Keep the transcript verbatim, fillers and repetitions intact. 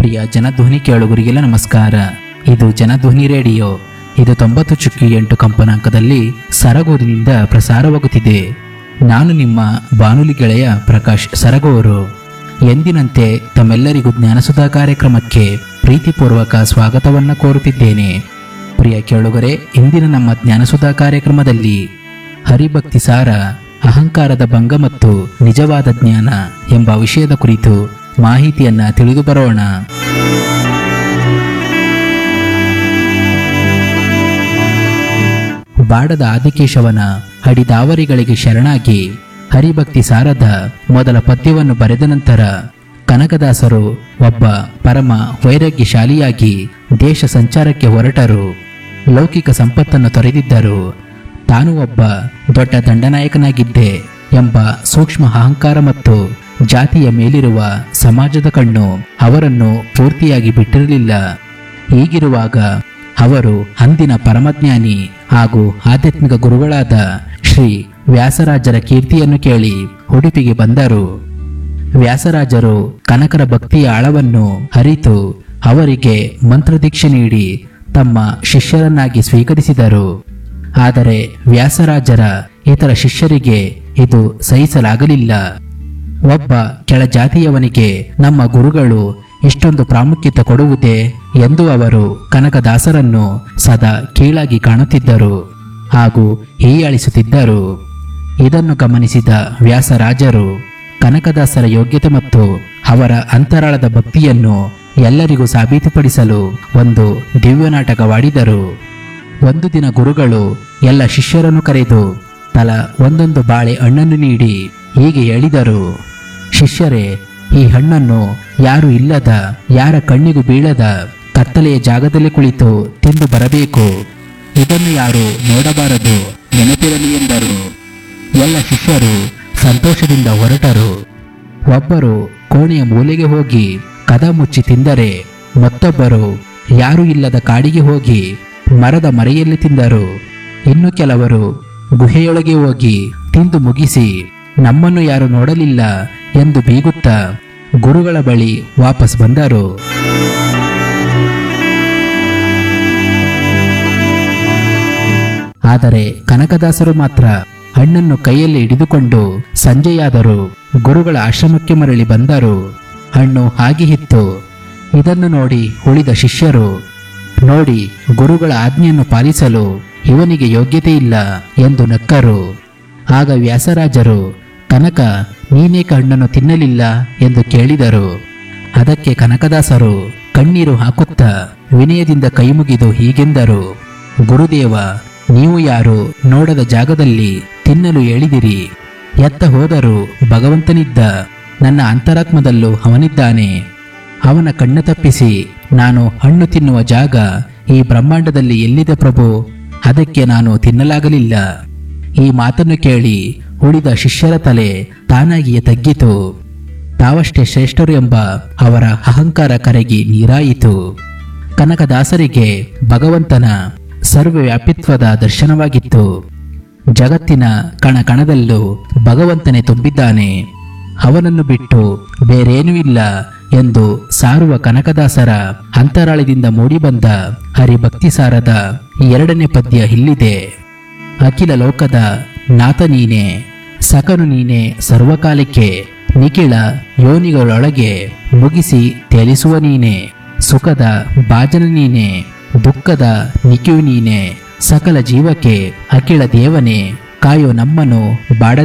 ಪ್ರಿಯ ಜನಧ್ವನಿ ಕೇಳುಗರಿಗೆಲ್ಲ ನಮಸ್ಕಾರ. ಇದು ಜನಧ್ವನಿ ರೇಡಿಯೋ. ಇದು ತೊಂಬತ್ತು ಚುಕ್ಕಿ ಎಂಟು ಕಂಪನಾಂಕದಲ್ಲಿ ಸರಗೂರಿನಿಂದ ಪ್ರಸಾರವಾಗುತ್ತಿದೆ. ನಾನು ನಿಮ್ಮ ಬಾನುಲಿ ಗೆಳೆಯ ಪ್ರಕಾಶ್ ಸರಗೂರು. ಎಂದಿನಂತೆ ತಮ್ಮೆಲ್ಲರಿಗೂ ಜ್ಞಾನಸುಧಾ ಕಾರ್ಯಕ್ರಮಕ್ಕೆ ಪ್ರೀತಿಪೂರ್ವಕ ಸ್ವಾಗತವನ್ನು ಕೋರುತ್ತಿದ್ದೇನೆ. ಪ್ರಿಯ ಕೇಳುಗರೆ, ಇಂದಿನ ನಮ್ಮ ಜ್ಞಾನಸುಧಾ ಕಾರ್ಯಕ್ರಮದಲ್ಲಿ ಹರಿಭಕ್ತಿ ಸಾರ, ಅಹಂಕಾರದ ಭಂಗ ಮತ್ತು ನಿಜವಾದ ಜ್ಞಾನ ಎಂಬ ವಿಷಯದ ಕುರಿತು ಮಾಹಿತಿಯನ್ನ ತಿಳಿದು ಬರೋಣ. ಬಾಡದ ಆದಿಕೇಶವನ ಅಡಿದಾವರಿಗಳಿಗೆ ಶರಣಾಗಿ ಹರಿಭಕ್ತಿ ಸಾರದ ಮೊದಲ ಪದ್ಯವನ್ನು ಬರೆದ ನಂತರ ಕನಕದಾಸರು ಒಬ್ಬ ಪರಮ ವೈರಾಗ್ಯಶಾಲಿಯಾಗಿ ದೇಶ ಸಂಚಾರಕ್ಕೆ ಹೊರಟರು. ಲೌಕಿಕ ಸಂಪತ್ತನ್ನು ತೊರೆದಿದ್ದರು. ತಾನು ಒಬ್ಬ ದೊಡ್ಡ ದಂಡನಾಯಕನಾಗಿದ್ದೆ ಎಂಬ ಸೂಕ್ಷ್ಮ ಅಹಂಕಾರ ಮತ್ತು ಜಾತಿಯ ಮೇಲಿರುವ ಸಮಾಜದ ಕಣ್ಣು ಅವರನ್ನು ಪೂರ್ತಿಯಾಗಿ ಬಿಟ್ಟಿರಲಿಲ್ಲ. ಹೀಗಿರುವಾಗ ಅವರು ಅಂದಿನ ಪರಮಜ್ಞಾನಿ ಹಾಗೂ ಆಧ್ಯಾತ್ಮಿಕ ಗುರುಗಳಾದ ಶ್ರೀ ವ್ಯಾಸರಾಜರ ಕೀರ್ತಿಯನ್ನು ಕೇಳಿ ಉಡುಪಿಗೆ ಬಂದರು. ವ್ಯಾಸರಾಜರು ಕನಕರ ಭಕ್ತಿಯ ಆಳವನ್ನು ಅರಿತು ಅವರಿಗೆ ಮಂತ್ರದೀಕ್ಷೆ ನೀಡಿ ತಮ್ಮ ಶಿಷ್ಯರನ್ನಾಗಿ ಸ್ವೀಕರಿಸಿದರು. ಆದರೆ ವ್ಯಾಸರಾಜರ ಇತರ ಶಿಷ್ಯರಿಗೆ ಇದು ಸಹಿಸಲಾಗಲಿಲ್ಲ. ಒಬ್ಬ ಕೆಳಜಾತಿಯವನಿಗೆ ನಮ್ಮ ಗುರುಗಳು ಇಷ್ಟೊಂದು ಪ್ರಾಮುಖ್ಯತೆ ಕೊಡುವುದೇ ಎಂದು ಅವರು ಕನಕದಾಸರನ್ನು ಸದಾ ಕೀಳಾಗಿ ಕಾಣುತ್ತಿದ್ದರು ಹಾಗೂ ಹೀಯಾಳಿಸುತ್ತಿದ್ದರು. ಇದನ್ನು ಗಮನಿಸಿದ ವ್ಯಾಸರಾಜರು ಕನಕದಾಸರ ಯೋಗ್ಯತೆ ಮತ್ತು ಅವರ ಅಂತರಾಳದ ಭಕ್ತಿಯನ್ನು ಎಲ್ಲರಿಗೂ ಸಾಬೀತುಪಡಿಸಲು ಒಂದು ದಿವ್ಯ ನಾಟಕವಾಡಿದರು. ಒಂದು ದಿನ ಗುರುಗಳು ಎಲ್ಲ ಶಿಷ್ಯರನ್ನು ಕರೆದು ತಲಾ ಒಂದೊಂದು ಬಾಳೆ ಹಣ್ಣನ್ನು ನೀಡಿ ಹೀಗೆ ಹೇಳಿದರು: ಶಿಷ್ಯರೇ, ಈ ಹಣ್ಣನ್ನು ಯಾರು ಇಲ್ಲದ, ಯಾರ ಕಣ್ಣಿಗೂ ಬೀಳದ ಕತ್ತಲೆಯ ಜಾಗದಲ್ಲಿ ಕುಳಿತು ತಿಂದು ಬರಬೇಕು. ಇದನ್ನು ಯಾರು ನೋಡಬಾರದು, ನೆನಪಿರಲಿ ಎಂದರು. ಎಲ್ಲ ಶಿಷ್ಯರು ಸಂತೋಷದಿಂದ ಹೊರಟರು. ಒಬ್ಬರು ಕೋಣೆಯ ಮೂಲೆಗೆ ಹೋಗಿ ಕದ ಮುಚ್ಚಿ ತಿಂದರೆ, ಮತ್ತೊಬ್ಬರು ಯಾರು ಇಲ್ಲದ ಕಾಡಿಗೆ ಹೋಗಿ ಮರದ ಮರೆಯಲ್ಲಿ ತಿಂದರು. ಇನ್ನು ಕೆಲವರು ಗುಹೆಯೊಳಗೆ ಹೋಗಿ ತಿಂದು ಮುಗಿಸಿ ನಮ್ಮನ್ನು ಯಾರು ನೋಡಲಿಲ್ಲ ಎಂದು ಬೀಗುತ್ತಾ ಗುರುಗಳ ಬಳಿ ವಾಪಸ್ ಬಂದರು. ಆದರೆ ಕನಕದಾಸರು ಮಾತ್ರ ಹಣ್ಣನ್ನು ಕೈಯಲ್ಲಿ ಹಿಡಿದುಕೊಂಡು ಸಂಜೆಯಾದರೂ ಗುರುಗಳ ಆಶ್ರಮಕ್ಕೆ ಮರಳಿ ಬಂದರು. ಹಣ್ಣು ಹಾಗೆ ಇತ್ತು. ಇದನ್ನು ನೋಡಿ ಉಳಿದ ಶಿಷ್ಯರು, ನೋಡಿ, ಗುರುಗಳ ಆಜ್ಞೆಯನ್ನು ಪಾಲಿಸಲು ಇವನಿಗೆ ಯೋಗ್ಯತೆ ಇಲ್ಲ ಎಂದು ನಕ್ಕರು. ಆಗ ವ್ಯಾಸರಾಜರು, ಕನಕ, ನೀನೇಕ ಹಣ್ಣನ್ನು ತಿನ್ನಲಿಲ್ಲ ಎಂದು ಕೇಳಿದರು. ಅದಕ್ಕೆ ಕನಕದಾಸರು ಕಣ್ಣೀರು ಹಾಕುತ್ತಾ ವಿನಯದಿಂದ ಕೈಮುಗಿದು ಹೀಗೆಂದರು: ಗುರುದೇವ, ನೀವು ಯಾರು ನೋಡದ ಜಾಗದಲ್ಲಿ ತಿನ್ನಲು ಹೇಳಿದಿರಿ. ಎತ್ತ ಹೋದರೂ ಭಗವಂತನಿದ್ದ, ನನ್ನ ಅಂತರಾತ್ಮದಲ್ಲೂ ಅವನಿದ್ದಾನೆ. ಅವನ ಕಣ್ಣು ತಪ್ಪಿಸಿ ನಾನು ಹಣ್ಣು ತಿನ್ನುವ ಜಾಗ ಈ ಬ್ರಹ್ಮಾಂಡದಲ್ಲಿ ಎಲ್ಲಿದೆ ಪ್ರಭು? ಅದಕ್ಕೆ ನಾನು ತಿನ್ನಲಾಗಲಿಲ್ಲ. ಈ ಮಾತನ್ನು ಕೇಳಿ ಉಳಿದ ಶಿಷ್ಯರ ತಲೆ ತಾನಾಗಿಯೇ ತಗ್ಗಿತು. ತಾವಷ್ಟೇ ಶ್ರೇಷ್ಠರು ಎಂಬ ಅವರ ಅಹಂಕಾರ ಕರಗಿ ನೀರಾಯಿತು. ಕನಕದಾಸರಿಗೆ ಭಗವಂತನ ಸರ್ವವ್ಯಾಪಿತ್ವದ ದರ್ಶನವಾಗಿತ್ತು. ಜಗತ್ತಿನ ಕಣ ಕಣದಲ್ಲೂ ಭಗವಂತನೇ ತುಂಬಿದ್ದಾನೆ, ಅವನನ್ನು ಬಿಟ್ಟು ಬೇರೇನೂ ಇಲ್ಲ ಎಂದು ಸಾರುವ ಕನಕದಾಸರ ಅಂತರಾಳದಿಂದ ಮೂಡಿಬಂದ ಹರಿಭಕ್ತಿ ಸಾರದ ಎರಡನೇ ಪದ್ಯ ಇಲ್ಲಿದೆ. ಅಖಿಲ ಲೋಕದ ನಾಥ ನೀನೆ, ಸಕನು ನೀನೆ ಸರ್ವಕಾಲಕ್ಕೆ, ನಿಖಿಳ ಯೋನಿಗಳೊಳಗೆ ಮುಗಿಸಿ ತೇಲಿಸುವ ನೀನೆ, ಸುಖದ ಭಾಜನ ನೀನೆ, ದುಃಖದ ನಿಖಿಯು ನೀನೆ, ಸಕಲ ಜೀವಕ್ಕೆ ಅಖಿಳ ದೇವನೇ, ಕಾಯೋ ನಮ್ಮನು ಬಾಡ